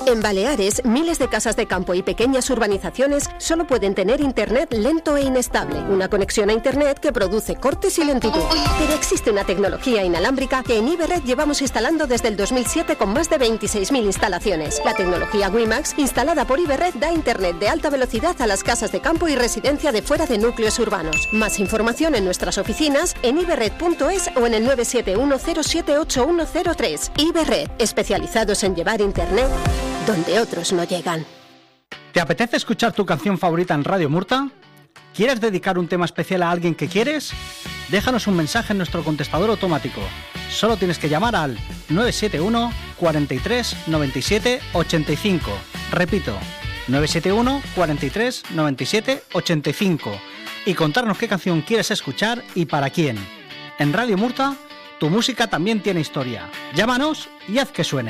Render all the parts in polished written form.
En Baleares, miles de casas de campo y pequeñas urbanizaciones solo pueden tener internet lento e inestable, una conexión a internet que produce cortes y lentitud. Pero existe una tecnología inalámbrica que en Iberred llevamos instalando desde el 2007 con más de 26.000 instalaciones. La tecnología WiMAX, instalada por Iberred, da internet de alta velocidad a las casas de campo y residencia de fuera de núcleos urbanos. Más información en nuestras oficinas, en iberred.es o en el 971078103. Iberred, especializados en llevar internet donde otros no llegan. ¿Te apetece escuchar tu canción favorita en Radio Murta? ¿Quieres dedicar un tema especial a alguien que quieres? Déjanos un mensaje en nuestro contestador automático. Solo tienes que llamar al 971 43 97 85. Repito, 971 43 97 85. Y contarnos qué canción quieres escuchar y para quién. En Radio Murta, tu música también tiene historia. Llámanos y haz que suene.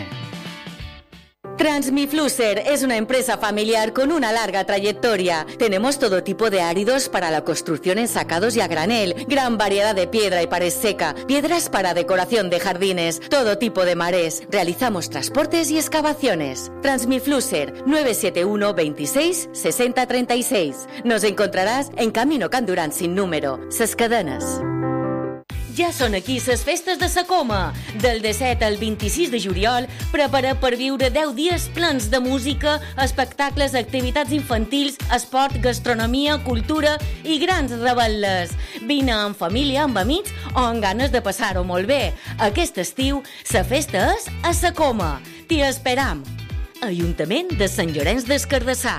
Transmifluser es una empresa familiar con una larga trayectoria. Tenemos todo tipo de áridos para la construcción en sacados y a granel, gran variedad de piedra y pared seca, piedras para decoración de jardines, todo tipo de marés. Realizamos transportes y excavaciones. Transmifluser 971 26 60 36. Nos encontraràs en Camino Can Durán sin número, Ses Cadenes. Ja són aquí les festes de sa Coma. Del 17 al 26 de juliol, prepara per viure 10 dies plens de música, espectacles, activitats infantils, esport, gastronomia, cultura i grans revetles. Vine amb família, amb amics o amb ganes de passar-ho molt bé. Aquest estiu, sa festa és a sa Coma. T'hi esperam. Ajuntament de Sant Llorenç des Cardassar.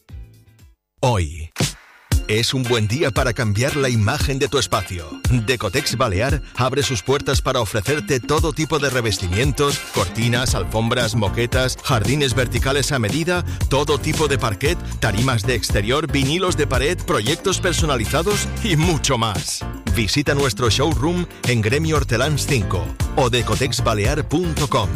Hoy es un buen día para cambiar la imagen de tu espacio. Decotex Balear abre sus puertas para ofrecerte todo tipo de revestimientos, cortinas, alfombras, moquetas, jardines verticales a medida, todo tipo de parquet, tarimas de exterior, vinilos de pared, proyectos personalizados y mucho más. Visita nuestro showroom en Gremio Hortelans 5 o decotexbalear.com.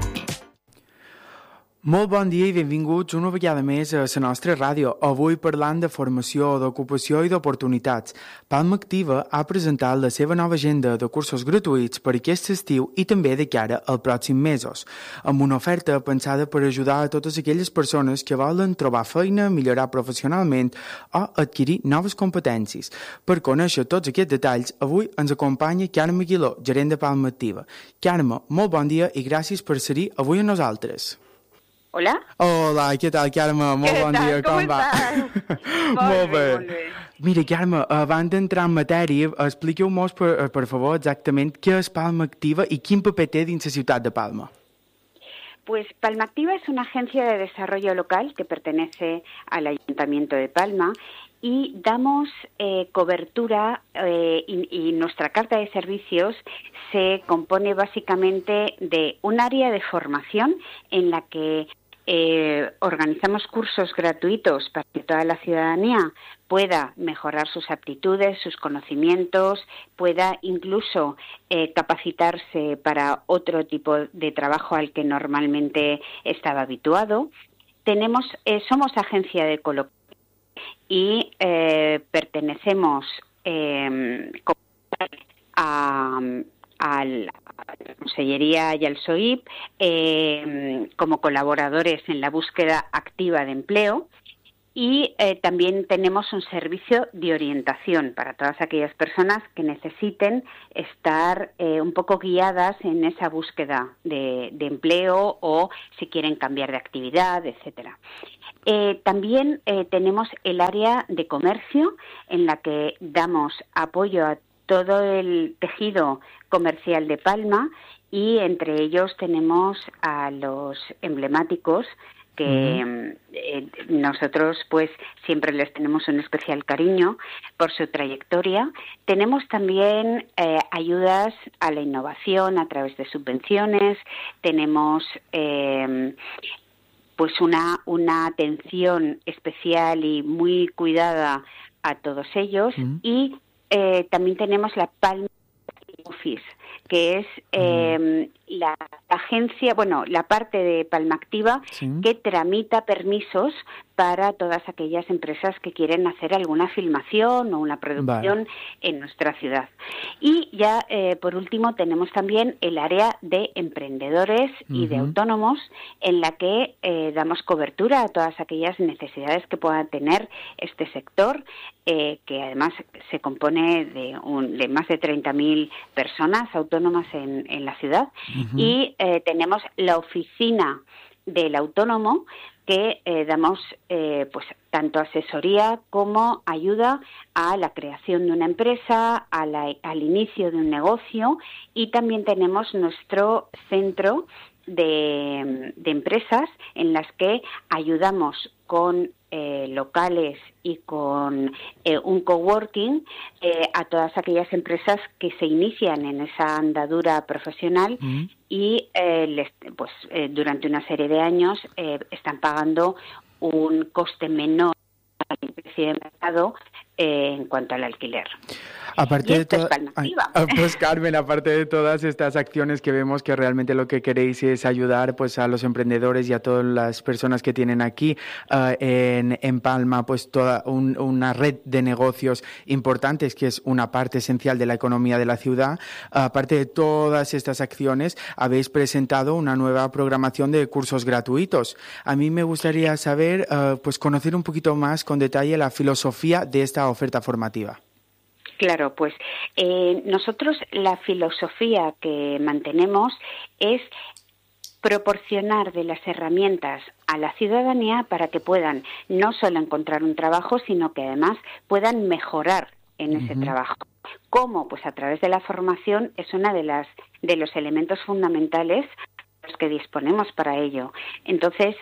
Molt bon dia i benvinguts una vegada més a la nostra ràdio, avui parlant de formació, d'ocupació i d'oportunitats. Palma Activa ha presentat la seva nova agenda de cursos gratuïts per aquest estiu i també de cara als pròxims mesos, amb una oferta pensada per ajudar a totes aquelles persones que volen trobar feina, millorar professionalment o adquirir noves competències. Per conèixer tots aquests detalls, avui ens acompanya Carme Aguiló, gerent de Palma Activa. Carme, molt bon dia i gràcies per ser avui amb nosaltres. Hola. Hola, què tal, Carme? Molt bon dia, com va? Molt bé. Mira, Carme, abans d'entrar en matèria, expliqueu-nos, per favor, exactament què és Palma Activa i quin paper té dins la ciutat de Palma. Pues Palma Activa es una agencia de desarrollo local que pertenece al Ayuntamiento de Palma y damos cobertura y nuestra carta de servicios se compone básicamente de un área de formación en la que organizamos cursos gratuitos para que toda la ciudadanía pueda mejorar sus aptitudes, sus conocimientos, pueda incluso capacitarse para otro tipo de trabajo al que normalmente estaba habituado. Somos agencia de colocación y pertenecemos a la Consellería y al SOIP como colaboradores en la búsqueda activa de empleo y también tenemos un servicio de orientación para todas aquellas personas que necesiten estar un poco guiadas en esa búsqueda de empleo o si quieren cambiar de actividad, etcétera. También tenemos el área de comercio en la que damos apoyo a todo el tejido comercial de Palma y entre ellos tenemos a los emblemáticos que nosotros pues siempre les tenemos un especial cariño por su trayectoria. Tenemos también ayudas a la innovación a través de subvenciones, tenemos pues una atención especial y muy cuidada a todos ellos y también tenemos la Palma Office, que es la agencia, la parte de Palma Activa que tramita permisos para todas aquellas empresas que quieren hacer alguna filmación o una producción en nuestra ciudad. Y ya, por último, tenemos también el área de emprendedores y de autónomos, en la que damos cobertura a todas aquellas necesidades que pueda tener este sector, que además se compone de más de 30.000 personas autónomas en la ciudad. Y tenemos la oficina del autónomo, que damos pues tanto asesoría como ayuda a la creación de una empresa, al inicio de un negocio, y también tenemos nuestro centro de empresas en las que ayudamos con locales y con un coworking a todas aquellas empresas que se inician en esa andadura profesional y durante una serie de años están pagando un coste menor al precio de mercado en cuanto al alquiler. Aparte de todo, pues Carmen, aparte de todas estas acciones que vemos que realmente lo que queréis es ayudar pues a los emprendedores y a todas las personas que tienen aquí en Palma pues toda una red de negocios importantes que es una parte esencial de la economía de la ciudad. Aparte de todas estas acciones, habéis presentado una nueva programación de cursos gratuitos. A mí me gustaría saber, pues conocer un poquito más con detalle la filosofía de esta oferta formativa. Claro, pues nosotros la filosofía que mantenemos es proporcionar de las herramientas a la ciudadanía para que puedan no solo encontrar un trabajo, sino que además puedan mejorar en ese trabajo. ¿Cómo? Pues a través de la formación es una de los elementos fundamentales los que disponemos para ello. Entonces,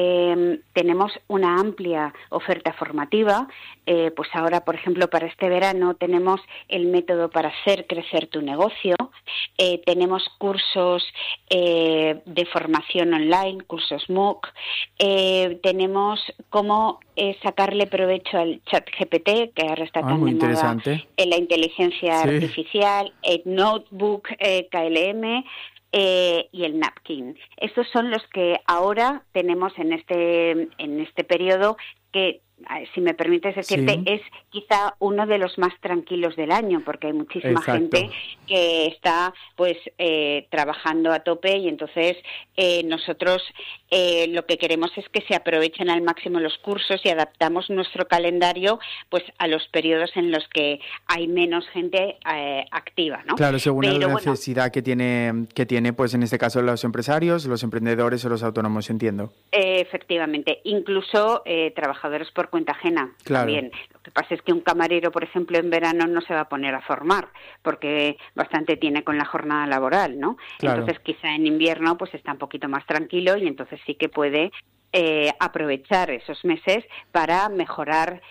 tenemos una amplia oferta formativa. Pues ahora, por ejemplo, para este verano tenemos el método para hacer crecer tu negocio. Tenemos cursos de formación online, cursos MOOC. Tenemos cómo sacarle provecho al ChatGPT, que ahora está tan de moda en la inteligencia artificial, el Notebook, KLM, y el Napkin. Estos son los que ahora tenemos en este periodo que, si me permites decirte, es quizá uno de los más tranquilos del año, porque hay muchísima gente que está pues trabajando a tope, y entonces nosotros lo que queremos es que se aprovechen al máximo los cursos y adaptamos nuestro calendario pues a los periodos en los que hay menos gente activa, ¿no? Claro, según la necesidad que tiene pues en este caso los empresarios, los emprendedores o los autónomos, entiendo. Efectivamente, incluso trabajadores por cuenta ajena también. Lo que pasa es que un camarero, por ejemplo, en verano no se va a poner a formar, porque bastante tiene con la jornada laboral, ¿no? Entonces quizá en invierno pues está un poquito más tranquilo, y entonces sí que puede aprovechar esos meses para mejorar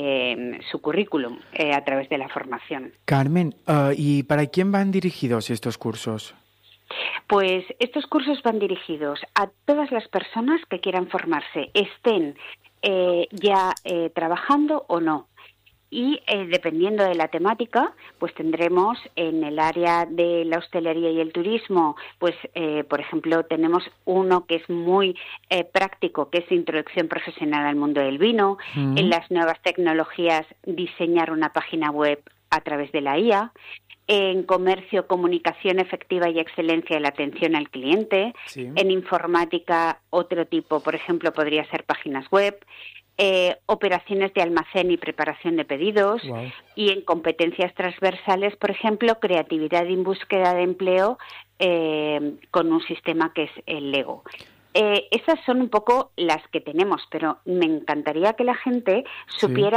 su currículum a través de la formación. Carmen, ¿y para quién van dirigidos estos cursos? Pues estos cursos van dirigidos a todas las personas que quieran formarse, estén ya trabajando o no. Y dependiendo de la temática, pues tendremos en el área de la hostelería y el turismo, pues por ejemplo tenemos uno que es muy práctico, que es Introducción Profesional al Mundo del Vino. En las nuevas tecnologías, diseñar una página web a través de la IA. En comercio, comunicación efectiva y excelencia de la atención al cliente. En informática, otro tipo, por ejemplo, podría ser páginas web. Operaciones de almacén y preparación de pedidos. Y en competencias transversales, por ejemplo, creatividad y búsqueda de empleo con un sistema que es el Lego. Esas son un poco las que tenemos, pero me encantaría que la gente supiera